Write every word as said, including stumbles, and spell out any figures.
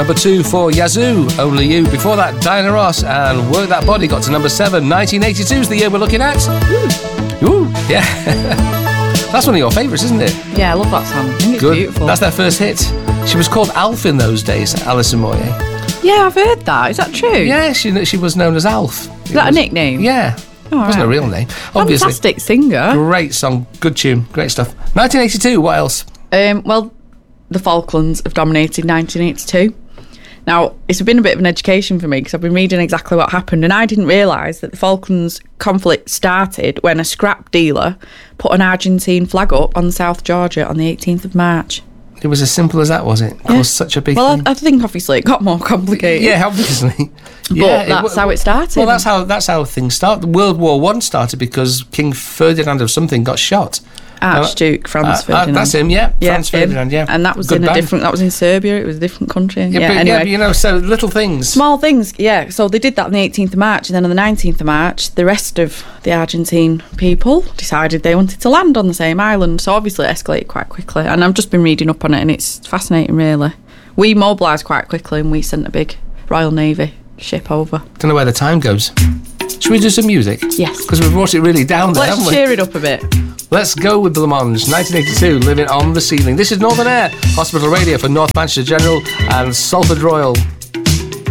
number two for Yazoo, Only You. Before that, Diana Ross and Work That Body got to number seven. nineteen eighty-two is the year we're looking at. Ooh, Ooh yeah. That's one of your favourites, isn't it? Yeah, I love that song. I think it's Good. beautiful. That's their first hit. She was called Alf in those days, Alison Moyet. Yeah, I've heard that. Is that true? Yeah, she she was known as Alf. Is that was, a nickname? Yeah. Oh, it wasn't right. a real name. Obviously. Fantastic singer. Great song. Good tune. Great stuff. nineteen eighty-two, what else? Um, well, the Falklands have dominated nineteen eighty-two. Now, it's been a bit of an education for me because I've been reading exactly what happened, and I didn't realise that the Falklands conflict started when a scrap dealer put an Argentine flag up on South Georgia on the eighteenth of March. It was as simple as that, was it? It Yeah. caused such a big Well, thing. I, I think obviously it got more complicated. Yeah, obviously. But yeah, that's it, how it started. Well, that's how that's how things start. World War One started because King Ferdinand of something got shot. Archduke Franz Uh, uh, Ferdinand. that's him, yeah. Yeah, Franz him. Ferdinand, yeah. And that was Good in a band. different. That was in Serbia. It was a different country. Yeah, Yeah. but, anyway, yeah, but, you know, so little things. small things. Yeah. So they did that on the eighteenth of March, and then on the nineteenth of March, the rest of the Argentine people decided they wanted to land on the same island. So obviously it escalated quite quickly. And I've just been reading up on it, and it's fascinating, really. We mobilised quite quickly, and we sent a big Royal Navy ship over. Don't know where the time goes. Should we do some music? Yes. Because we've brought it really down there, Let's haven't we? cheer it up a bit. Let's go with the Le Mans, nineteen eighty-two, Living on the Ceiling. This is Northern Air, Hospital Radio for North Manchester General and Salford Royal.